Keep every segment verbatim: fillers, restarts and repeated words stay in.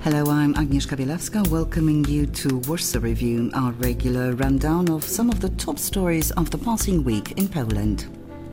Hello, I'm Agnieszka Bielawska, welcoming you to Warsaw Review, our regular rundown of some of the top stories of the passing week in Poland.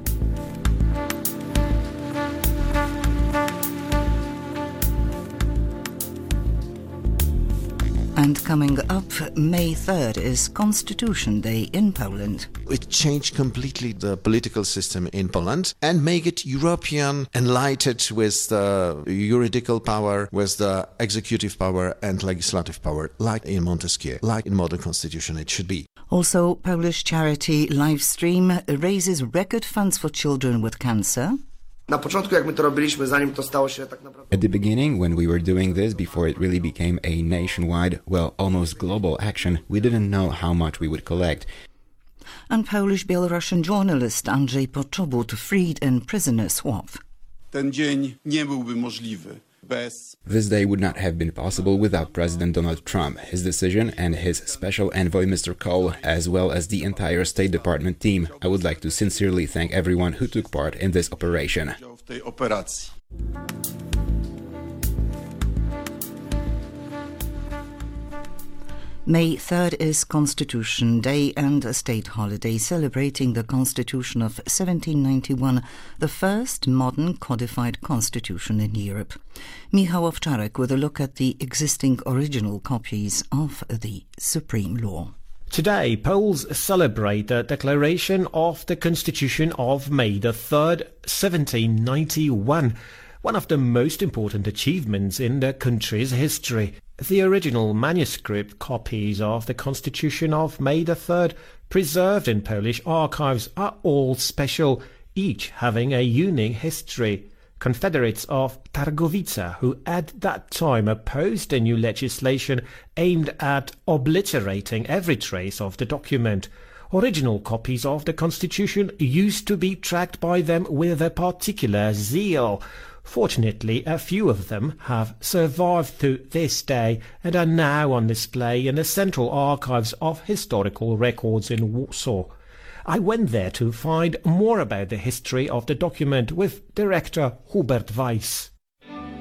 And coming up, May third is Constitution Day in Poland. It changed completely the political system in Poland and make it European, enlightened with the juridical power, with the executive power and legislative power, like in Montesquieu, like in modern constitution it should be. Also, Polish charity Livestream raises record funds for children with cancer. Na początku, jak my to robiliśmy, zanim to stało się tak naprawdę... At the beginning, when we were doing this, before it really became a nationwide, well, almost global action, we didn't know how much we would collect. And Polish-Belarusian journalist Andrzej Poczobut freed in prisoner swap. Ten dzień nie byłby możliwy bez... This day would not have been possible without President Donald Trump, his decision, and his special envoy Mister Cole, as well as the entire State Department team. I would like to sincerely thank everyone who took part in this operation. w tej operacji. May third is Constitution Day and a state holiday celebrating the Constitution of seventeen ninety-one, the first modern codified constitution in Europe. Michał Owczarek with a look at the existing original copies of the Supreme Law. Today, Poles celebrate the declaration of the Constitution of May the third, seventeen ninety-one, one of the most important achievements in the country's history. The original manuscript copies of the Constitution of May the third, preserved in Polish archives, are all special, each having a unique history. Confederates of Targowica, who at that time opposed a new legislation aimed at obliterating every trace of the document. Original copies of the Constitution used to be tracked by them with a particular zeal. Fortunately, a few of them have survived to this day and are now on display in the Central Archives of Historical Records in Warsaw. I went there to find more about the history of the document with director Hubert Weiss.